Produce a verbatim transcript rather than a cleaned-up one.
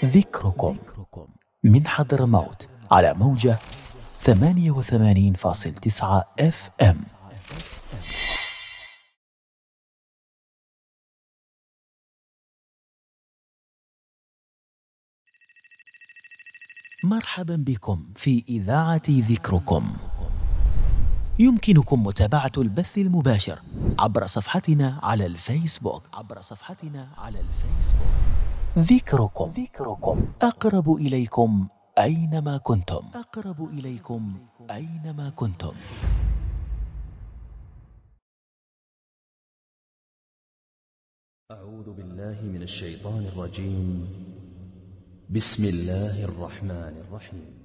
ذكركم من حضرموت على موجة ثمانية وثمانين فاصل تسعة اف ام. مرحبا بكم في إذاعة ذكركم. يمكنكم متابعة البث المباشر عبر صفحتنا على الفيسبوك عبر صفحتنا على الفيسبوك ذكركم ذكركم أقرب إليكم أينما كنتم أقرب إليكم أينما كنتم. أعوذ بالله من الشيطان الرجيم. بسم الله الرحمن الرحيم.